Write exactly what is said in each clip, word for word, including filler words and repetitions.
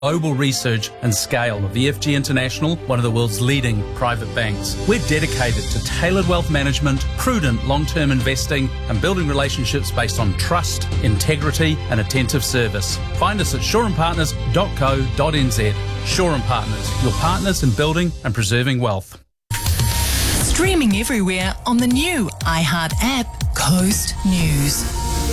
Global research and scale of E F G International, one of the world's leading private banks. We're dedicated to tailored wealth management, prudent long-term investing, and building relationships based on trust, integrity, and attentive service. Find us at shore and partners dot co dot n z. Shore and Partners, your partners in building and preserving wealth. Streaming everywhere on the new iHeart app, Coast News.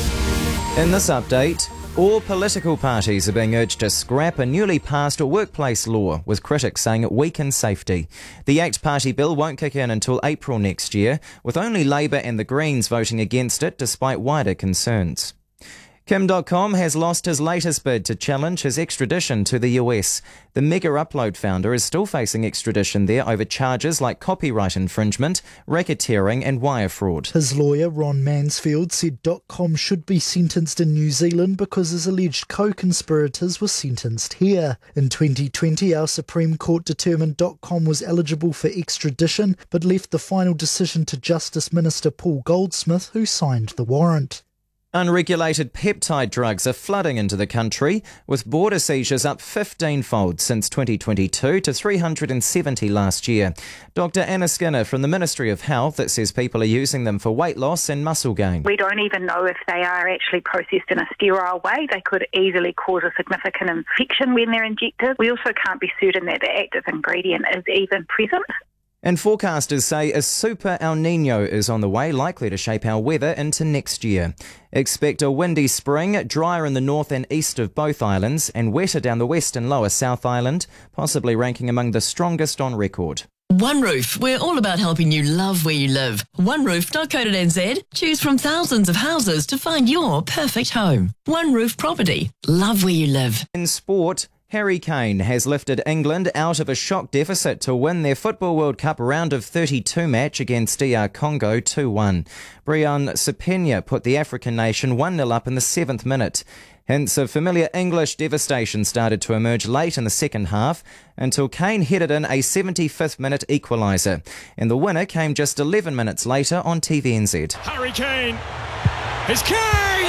In this update, all political parties are being urged to scrap a newly passed workplace law, with critics saying it weakens safety. The ACT Party bill won't kick in until April next year, with only Labour and the Greens voting against it despite wider concerns. Kim dot com has lost his latest bid to challenge his extradition to the U S. The Mega Upload founder is still facing extradition there over charges like copyright infringement, racketeering and wire fraud. His lawyer, Ron Mansfield, said .com should be sentenced in New Zealand because his alleged co-conspirators were sentenced here. In twenty twenty, our Supreme Court determined .com was eligible for extradition, but left the final decision to Justice Minister Paul Goldsmith, who signed the warrant. Unregulated peptide drugs are flooding into the country, with border seizures up fifteen-fold since twenty twenty-two to three hundred seventy last year. Doctor Anna Skinner from the Ministry of Health says people are using them for weight loss and muscle gain. We don't even know if they are actually processed in a sterile way. They could easily cause a significant infection when they're injected. We also can't be certain that the active ingredient is even present. And forecasters say a super El Nino is on the way, likely to shape our weather into next year. Expect a windy spring, drier in the north and east of both islands, and wetter down the west and lower South Island, possibly ranking among the strongest on record. One Roof, we're all about helping you love where you live. one roof dot co dot n z. Choose from thousands of houses to find your perfect home. One Roof Property. Love where you live. In sport, Harry Kane has lifted England out of a shock deficit to win their Football World Cup round of thirty-two match against D R Congo two one. Brian Sepenya put the African nation one nil up in the seventh minute. Hints of familiar English devastation started to emerge late in the second half until Kane headed in a seventy-fifth minute equaliser. And the winner came just eleven minutes later on T V N Z. Harry Kane! It's Kane!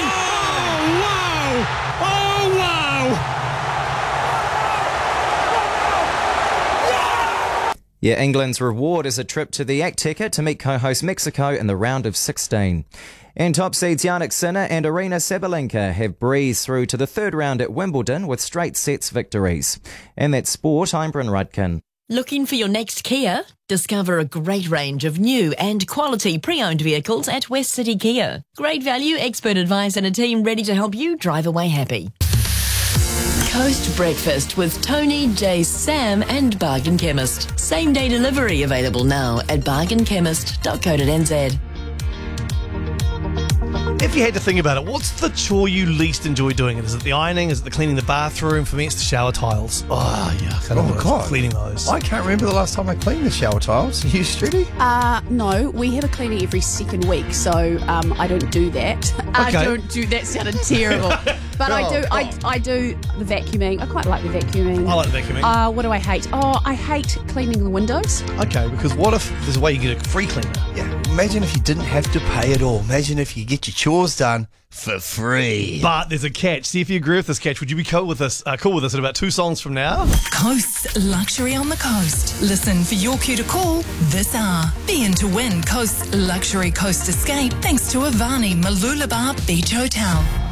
Oh, wow! Oh, wow! Yeah, England's reward is a trip to the A C T ticket to meet co-host Mexico in the round of sixteen. And top seeds Jannik Sinner and Aryna Sabalenka have breezed through to the third round at Wimbledon with straight sets victories. And that's sport, I'm Bryn Rudkin. Looking for your next Kia? Discover a great range of new and quality pre-owned vehicles at West City Kia. Great value, expert advice and a team ready to help you drive away happy. Coast Breakfast with Tony, Jace, Sam and Bargain Chemist. Same day delivery available now at bargain chemist dot co dot n z. If you had to think about it, what's the chore you least enjoy doing? Is it the ironing? Is it the cleaning the bathroom? For me, it's the shower tiles. Oh, yeah. I can't Oh, remember God. cleaning those. I can't remember the last time I cleaned the shower tiles. You, Strudy? Uh, no, we have a cleaner every second week, so um, I don't do that. I Okay. don't do that. Sounded terrible, but I do. I, I do the vacuuming. I quite like the vacuuming. I like the vacuuming. Uh, what do I hate? Oh, I hate cleaning the windows. Okay, because what if there's a way you get a free cleaner? Yeah. Imagine if you didn't have to pay at all. Imagine if you get your chores done for free. But there's a catch. See if you agree with this catch. Would you be cool with us? Uh, cool with us in about two songs from now? Coast's Luxury on the Coast. Listen for your cue to call this hour. Be in to win Coast's Luxury Coast Escape thanks to Avani Malulabar Beach Hotel.